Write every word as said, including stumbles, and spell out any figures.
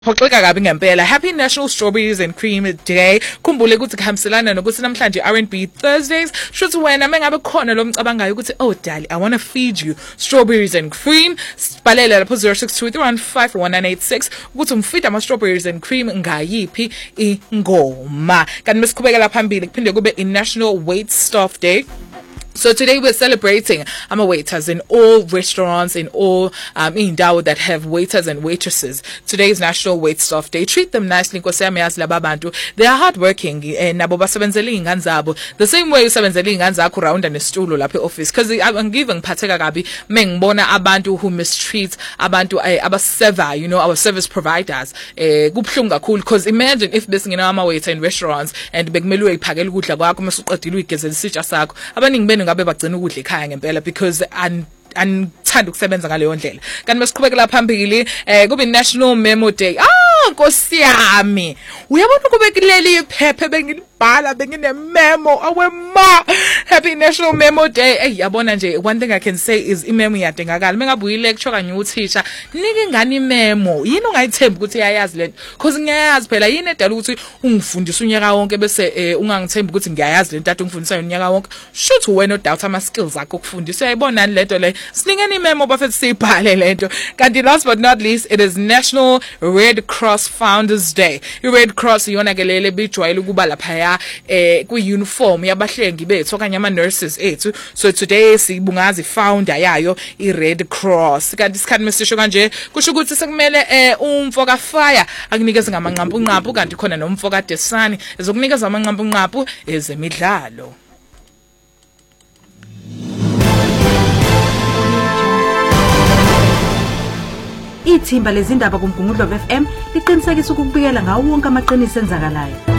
Phoxeka kabi ngempela. Happy National Strawberries and Cream Day. Khumbule ukuthi kuhamselana nokuthi namhlanje R and B Thursdays. Shothi wena mengabe khona lo mcabangayo ukuthi oh dali I want to feed you strawberries and cream. Sibalela lapho zero six two three one five one nine eight six ukuthi umfeed ama strawberries and cream ngayiphi ingoma. Kanti mesiqhubekela phambili kuphinde kube i National Wait Staff Day. So today we're celebrating our waiters in all restaurants, in all um, indawo that have waiters and waitresses. Today is National Wait Staff Day. Treat them nicely. They are hardworking. The same way usebenzela ingane zakho around nesitulo lapha office. Because I'm giving pateka gabi mengbona abantu who mistreat abantu abaserver, you know, our service providers. Kubhlungu kakhulu because imagine if besingena ama waiter in restaurants and bekumele uyiphakela ukudla kwakho mesuqedile uyigezela isitsha sakho. Abaningi ngabe bagcina ukudla ekhaya ngempela because an anthanda ukusebenza ngaleyo ndlela. Kanti mesiqhubekela phambili eh kube National Memo Day. Ah Nkosi yami. Uyabona kube kuleli iphephe bengilibhala bengine memo awema. Happy National Memo Day. Eh yabona nje one thing I can say is imemo iyadingakala. Mengabe uyi lecture kanye uthisha nike ingane imemo. Yini ongayithembi ukuthi iyayazi lento? Because ngiyayazi phela yini edala ukuthi ungifundise unyaka wonke bese ungangithembi ukuthi ngiyayazi lento ade ungifundisa unyaka wonke. Shothi wena odoubt ama skills akho ukufundisa. Uyayibona lento le. Siningeni imemo bafethu sibhale lento. Kanti last but not least it is National Red Cross Founders Day. I Red Cross iyona ke lele bijwayele ukuba lapha eh ku uniform yabahlengi bethu okanye ama nurses ethu. So today sibungaza founder yayo I Red Cross. Kanti isikhathi mesisho kanje kusho ukuthi sekumele eh umfoka fire akunikeze ngamanqampu nqampu kanti khona nomfoka desani ezokunikeza amanqampu nqampu ezemidlalo. Ithimba lezindaba kuMgungundlovu F M liqinisekisa ukubikela ngawo wonke amaqiniso enzakalayo.